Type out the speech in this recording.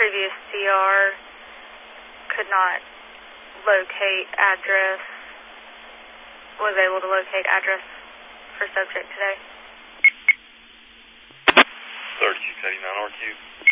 previous CR could not locate address, was able to locate address for subject today. 3689 RQ.